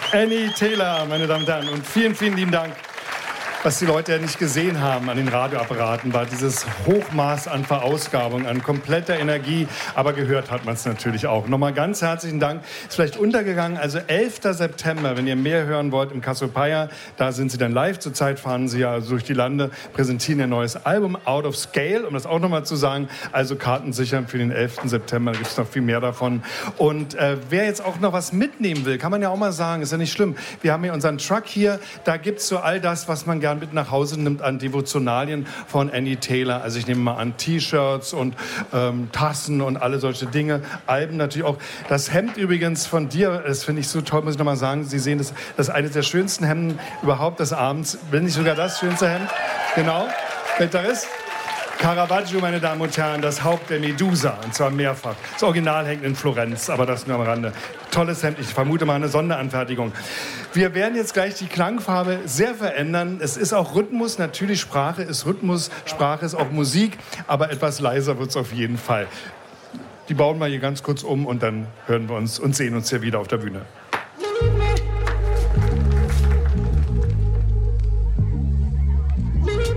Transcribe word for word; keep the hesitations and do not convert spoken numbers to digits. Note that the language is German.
Annie Taylor, meine Damen und Herren. Und vielen, vielen lieben Dank. Was die Leute ja nicht gesehen haben an den Radioapparaten, war dieses Hochmaß an Verausgabung, an kompletter Energie. Aber gehört hat man es natürlich auch. Nochmal ganz herzlichen Dank. Ist vielleicht untergegangen. Also elfter September, wenn ihr mehr hören wollt, im Cassiopeia, da sind sie dann live. Zurzeit fahren sie ja also durch die Lande, präsentieren ihr neues Album, Out of Scale, um das auch nochmal zu sagen. Also Karten sichern für den elften September, da gibt es noch viel mehr davon. Und äh, wer jetzt auch noch was mitnehmen will, kann man ja auch mal sagen, ist ja nicht schlimm. Wir haben hier unseren Truck hier, da gibt es so all das, was man gerne mit nach Hause nimmt an Devotionalien von Annie Taylor. Also ich nehme mal an T-Shirts und ähm, Tassen und alle solche Dinge. Alben natürlich auch. Das Hemd übrigens von dir, das finde ich so toll, muss ich noch mal sagen. Sie sehen, das, das ist eines der schönsten Hemden überhaupt des Abends. Wenn nicht sogar das schönste Hemd. Genau. Gitarrist. Caravaggio, meine Damen und Herren, das Haupt der Medusa, und zwar mehrfach. Das Original hängt in Florenz, aber das nur am Rande. Tolles Hemd, ich vermute mal eine Sonderanfertigung. Wir werden jetzt gleich die Klangfarbe sehr verändern. Es ist auch Rhythmus, natürlich Sprache ist Rhythmus, Sprache ist auch Musik, aber etwas leiser wird es auf jeden Fall. Die bauen wir hier ganz kurz um und dann hören wir uns und sehen uns hier wieder auf der Bühne.